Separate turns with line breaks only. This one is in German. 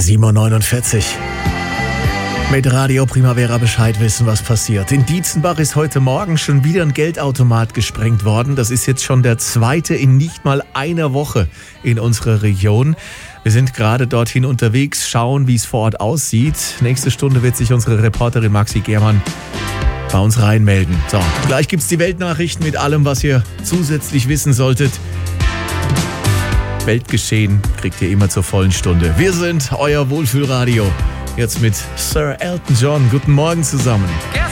7.49 Uhr. Mit Radio Primavera Bescheid wissen, was passiert. In Dietzenbach ist heute Morgen schon wieder ein Geldautomat gesprengt worden. Das ist jetzt schon der zweite in nicht mal einer Woche in unserer Region. Wir sind gerade dorthin unterwegs, schauen, wie es vor Ort aussieht. Nächste Stunde wird sich unsere Reporterin Maxi Germann bei uns reinmelden. So, gleich gibt's die Weltnachrichten mit allem, was ihr zusätzlich wissen solltet. Weltgeschehen kriegt ihr immer zur vollen Stunde. Wir sind euer Wohlfühlradio. Jetzt mit Sir Elton John. Guten Morgen zusammen.
Ja.